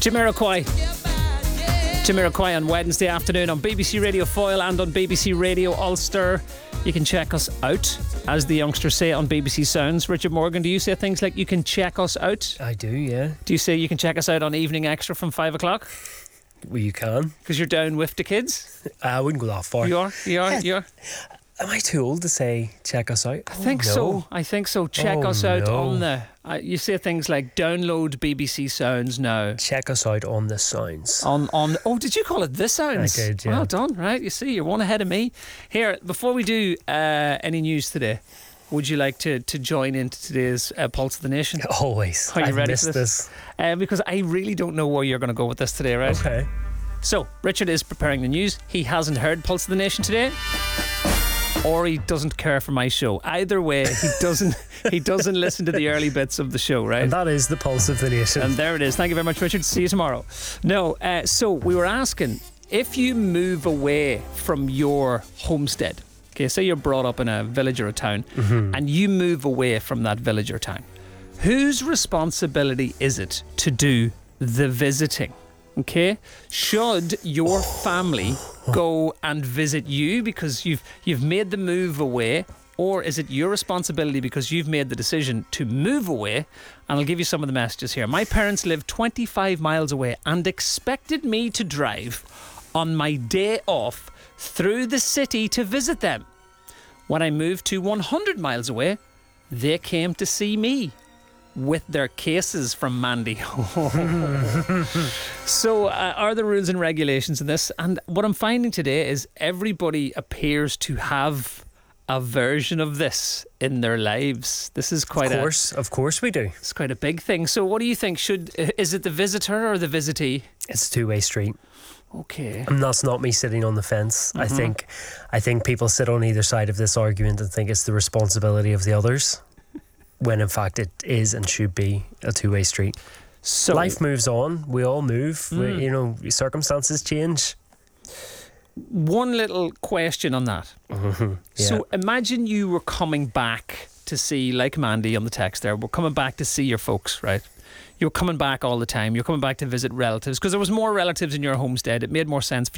Jamiroquai on Wednesday afternoon on BBC Radio Foyle and on BBC Radio Ulster. You can check us out, as the youngsters say on BBC Sounds. Richard Morgan, do you say things like you can check us out? I do, yeah. Do you say you can check us out on Evening Extra from 5 o'clock? Well, you can. Because you're down with the kids? I wouldn't go that far. You are? Am I too old to say check us out? I think so. Check us out on the... you say things like download BBC Sounds now. Check us out on the Sounds. Oh, did you call it the Sounds? I did, yeah. Well done, right? You see, you're one ahead of me. Here, before we do any news today, would you like to join into today's Pulse of the Nation? Always. Are you I've ready missed for this? Because I really don't know where you're going to go with this today, right? Okay. So, Richard is preparing the news. He hasn't heard Pulse of the Nation today. Or he doesn't care for my show. Either way, he doesn't listen to the early bits of the show, right? And that is the Pulse of the Nation. And there it is. Thank you very much, Richard. See you tomorrow. No, so we were asking, if you move away from your homestead, okay, say you're brought up in a village or a town, and you move away from that village or town, whose responsibility is it to do the visiting? Okay, should your family go and visit you because you've made the move away, or is it your responsibility because you've made the decision to move away? And I'll give you some of the messages here. My parents live 25 miles away and expected me to drive on my day off through the city to visit them. When I moved to 100 miles away, they came to see me with their cases from Mandy. So are the rules and regulations in this? And what I'm finding today is everybody appears to have a version of this in their lives. This is quite Of course we do. It's quite a big thing. So what do you think? Is it the visitor or the visitee? It's a two-way street. Okay. And that's not me sitting on the fence. I think people sit on either side of this argument and think it's the responsibility of the others, when in fact it is and should be a two-way street. So life moves on. We all move. Circumstances change. One little question on that. Yeah. So imagine you were coming back to see, like Mandy on the text there, we're coming back to see your folks, right? You're coming back all the time. You're coming back to visit relatives because there was more relatives in your homestead. It made more sense for